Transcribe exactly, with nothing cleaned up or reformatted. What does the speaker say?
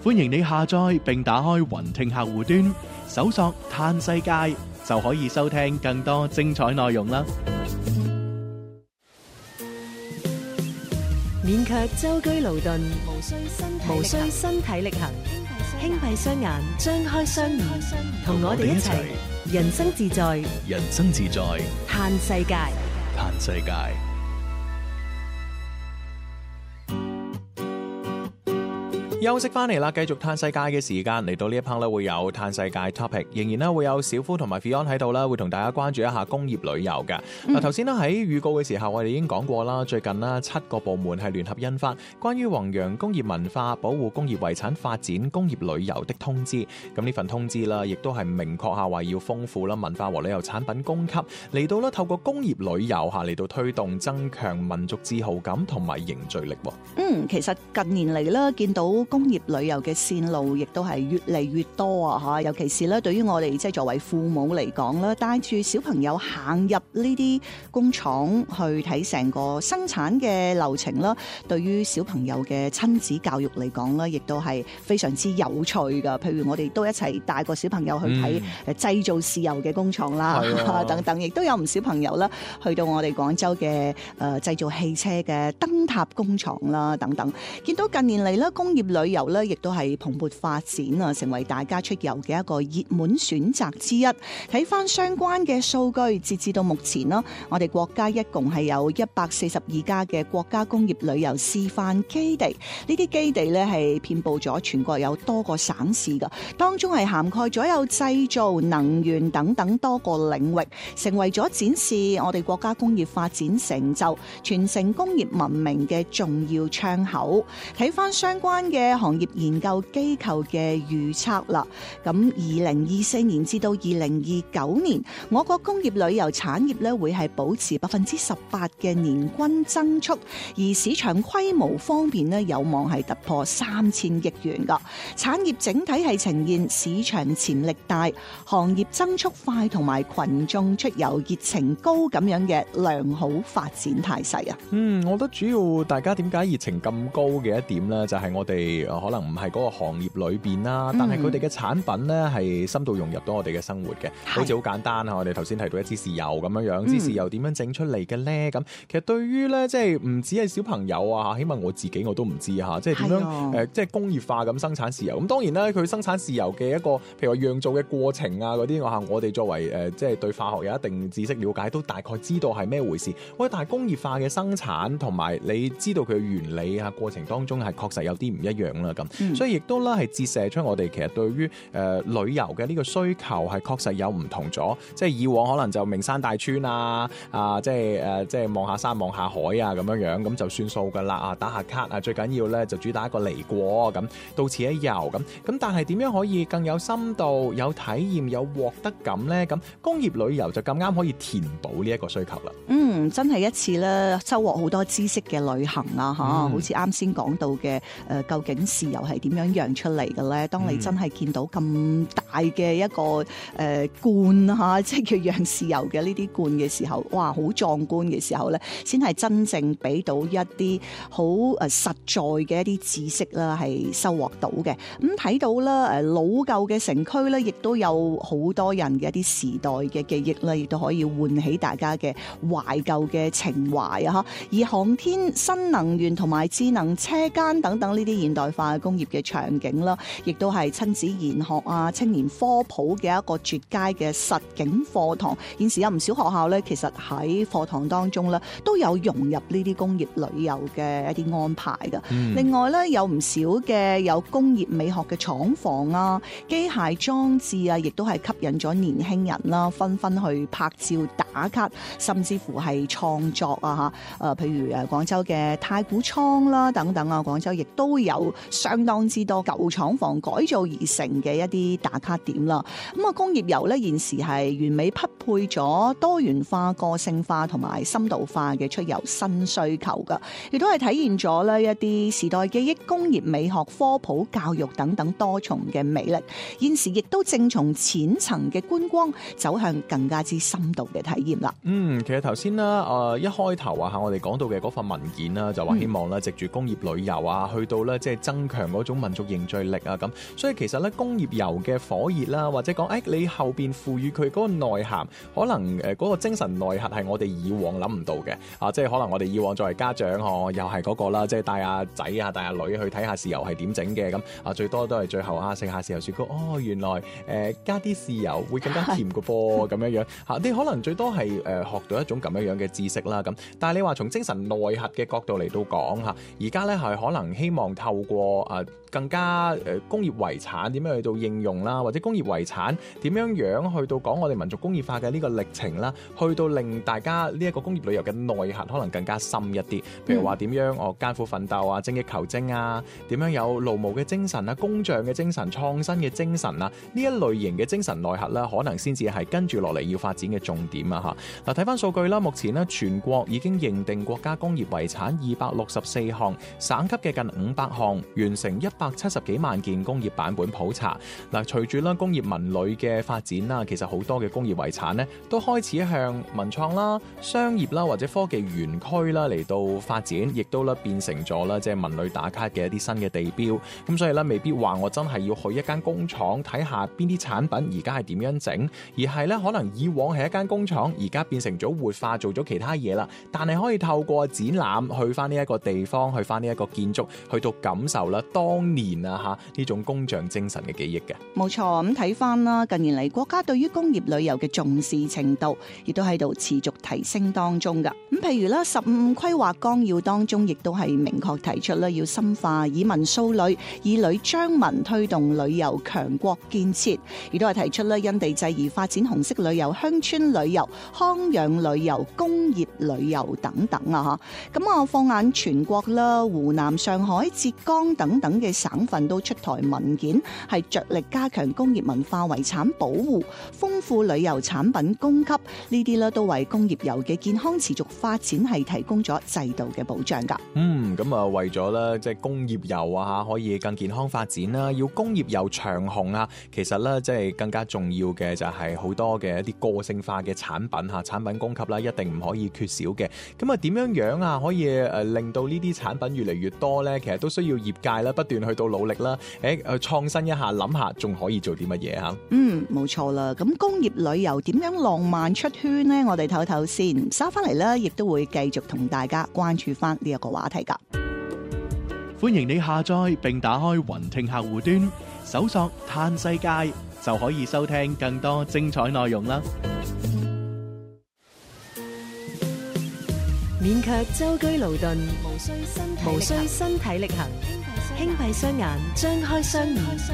歡迎你下載並打開雲聽客戶端，搜索嘆世界就可以收聽更多精彩內容啦。 免卻舟車勞頓， 無需身體無需身體力行，輕閉雙眼，張開雙耳，同我哋一齊人生自在， 人生自在， 嘆世界。 嘆世界。休息翻嚟啦，繼續嘆世界嘅時間嚟到呢一 part 咧，會有嘆世界 topic， 仍然咧會有小夫同埋 Fion 喺度啦，會同大家關注一下工業旅遊嘅。嗱、嗯，頭先咧喺預告嘅時候，我哋已經講過啦，最近啦七個部門係聯合印發關於弘揚工業文化、保護工業遺產發展工業旅遊的通知。咁呢份通知啦，亦都係明確下話要豐富啦文化和旅遊產品供給，嚟到啦透過工業旅遊下嚟到推動增強民族自豪感同埋凝聚力。 嗯，其實近年嚟啦，見到工業旅遊嘅線路亦都係越嚟越多啊！嚇，尤其是咧，對於我哋即係作為父母嚟講啦，帶住小朋友行入呢啲工廠去睇成個生產嘅流程啦，對於小朋友嘅親子教育嚟講咧，亦都係非常之有趣㗎。譬如我哋都一齊帶個小朋友去睇誒製造豉油嘅工廠啦，嗯、等等，亦都有唔少朋友啦，去到我哋廣州嘅誒、呃、製造汽車嘅燈塔工廠啦，等等。見到近年嚟咧，工業旅遊咧，亦都係蓬勃發展啊，成為大家出遊嘅一個熱門選擇之一。睇翻相關嘅數據，截至到目前啦，我哋國家一共係有一百四十二家嘅國家工業旅遊示範基地。呢啲基地咧係遍佈咗全國有多個省市噶，當中係涵蓋咗有製造、能源等等多個領域，成為咗展示我哋國家工業發展成就、傳承工業文明嘅重要窗口。睇翻相關嘅行業研究機構嘅預測啦，咁二零二四年至到二零二九年，我國工業旅遊產業咧會係保持百分之十八嘅年均增速，而市場規模方面咧有望係突破三千億元噶。產業整體係呈現市場潛力大、行業增速快同埋群眾出遊熱情高咁樣嘅良好發展態勢啊。 嗯，我覺得主要大家點解熱情咁高嘅一點咧，就係我哋可能唔係嗰個行業裏邊啦，但係佢哋嘅產品咧係深度融入到我哋嘅生活嘅，好似好簡單啊！我哋頭先提到一支豉油咁樣樣，支豉油點樣整出嚟嘅咧？咁其實對於咧，即係唔止係小朋友啊，起碼我自己我都唔知嚇，即係點樣誒、呃，即係工業化咁生產豉油。咁當然啦，佢生產豉油嘅一個譬如話釀造嘅過程啊嗰啲，我嚇我哋作為誒、呃、即係對化學有一定知識了解，都大概知道係咩回事。喂，但係工業化嘅生產同埋你知道佢嘅原理啊過程當中係確實有啲唔一樣啦咁，嗯、所以亦都啦係折射出我哋其實對於誒、呃、旅遊嘅呢個需求係確實有唔同咗，即係以往可能就名山大川啊啊，即係誒、呃、即係望下山望下海啊咁樣樣咁就算數㗎啦啊，打下卡啊，最緊要咧就主打一個嚟過咁，到此一遊咁咁，但係點樣可以更有深度、有體驗、有獲得感咧？咁工業旅遊就咁啱可以填補呢一個需求啦。 嗯，真係一次咧收穫好多知識嘅旅行啊！嚇、嗯，好似啱先講到嘅誒、呃，究竟豉油係點樣釀出嚟嘅咧？當你真係見到咁大嘅一個誒、呃、罐嚇，即係叫釀豉油嘅呢啲罐嘅時候，哇，好壯觀嘅時候咧，先係真正俾到一啲好誒實在嘅一啲知識啦，係收穫到嘅。咁、嗯、睇到啦，誒老舊嘅城區咧，亦都有好多人嘅一啲時代嘅記憶啦，亦都可以喚起大家嘅懷舊嘅情懷啊！嚇，而航天、新能源同埋智能車間等等呢啲現代化嘅工業嘅場景啦，亦都係親子研學啊、青年科普嘅一個絕佳嘅實景課堂。現時有唔少學校咧，其實喺課堂當中咧都有融入呢啲工業旅遊嘅一啲安排嘅。嗯、另外咧，有唔少嘅有工業美學嘅廠房啊、機械裝置啊，亦都係吸引咗年輕人啦，紛紛去拍照打卡，甚至乎係創作啊嚇。誒、呃，譬如誒廣州嘅太古倉啦等等啊，廣州亦都有相當之多舊廠房改造而成嘅一啲打卡點啦。咁啊，工業遊咧現時係完美匹配咗多元化、個性化同埋深度化嘅出遊新需求噶，亦都係體現咗咧一啲時代記憶、工業美學、科普教育等等多重嘅魅力。現時亦都正從淺層嘅觀光走向更加之深度嘅體驗啦。 嗯，其實頭先啦，誒一開頭啊，我哋講到嘅嗰份文件啦，就話希望咧藉住工業旅遊啊，去到咧即係係增強嗰種民族凝聚力啊咁。所以其實咧工業油嘅火熱啦，或者講誒、哎、你後邊賦予佢嗰個內涵，可能誒嗰個精神內核係我哋以往諗唔到嘅啊！即係可能我哋以往作為家長，哦又係嗰個啦，即係帶阿仔啊帶阿女去睇下豉油係點整嘅咁啊，最多都係最後啊食下豉油雪糕，哦原來誒、呃、加啲豉油會更加甜嘅噃咁樣樣嚇，你可能最多係誒、呃、學到一種咁樣樣嘅知識啦咁。但係你話從精神內核嘅角度嚟到講嚇，而家咧係可能希望透過啊、呃、更加誒、呃、工業遺產點樣去到應用啦，或者工業遺產點樣樣去到講我哋民族工業化嘅呢個歷程啦，去到令大家呢一個工業旅遊嘅內核可能更加深一啲。譬如話點樣哦艱苦奮鬥啊、精益求精啊，點樣有勞務嘅精神啊、工匠嘅精神、創新嘅精神啊，呢一類型嘅精神內核啦，可能先至係跟住落嚟要發展嘅重點啊嚇。嗱睇翻數據啦，目前呢全國已經認定國家工業遺產二百六十四項，省級嘅近五百項，完成一百七十幾萬件工業版本普查。嗱，隨住啦工業文旅嘅發展啦，其實好多嘅工業遺產呢都開始向文創啦、商業啦或者科技園區啦嚟到發展，亦都咧變成咗啦即係文旅打卡嘅一啲新嘅地標。咁所以咧未必話我真係要去一間工廠睇下邊啲產品而家係點樣整，而係咧可能以往係一間工廠，而家變成咗活化做咗其他嘢啦。但係可以透過展覽去翻呢一個地方，去翻呢一個建築，去到感受啦當年啊嚇呢種工匠精神嘅記憶嘅。 冇錯，咁睇翻啦，近年嚟國家對於工業旅遊嘅重視程度，亦都喺度持續提升當中噶。咁譬如啦，十五規劃綱要當中，亦都係明確提出啦，要深化以民掃旅、以旅彰民，推動旅遊強國建設，亦都係提出啦，因地制宜發展紅色旅遊、鄉村旅遊、康養旅遊、工業旅遊等等啊！嚇，咁啊，放眼全國啦，湖南、上海、浙江等等嘅省份都出台文件，係着力加強工業文化遺產保護，豐富旅遊產品供給，呢啲咧都為工業遊嘅健康持續發展係提供咗制度嘅保障㗎。 嗯，咁啊為咗咧即係工業遊啊嚇可以更健康發展啦，要工業遊長紅啊，其實咧即係更加重要嘅就係好多嘅一啲個性化嘅產品嚇，產品供給啦一定唔可以缺少嘅。咁啊點樣樣啊可以誒令到呢啲產品越嚟越多咧？其實都需要業界啦不斷去到努力啦，誒誒創新一下，諗下仲可以做啲乜嘢嚇？ 嗯，冇錯啦。咁工業旅遊點樣浪漫出圈呢？我哋唞唞先，收翻嚟咧，亦都會繼續同大家關注翻呢一個話題㗎。 歡迎你下載並打開雲聽客戶端，搜索嘆世界就可以收聽更多精彩內容啦。 免卻舟車勞頓，無需身無需身體力行，輕閉雙眼，張開雙耳，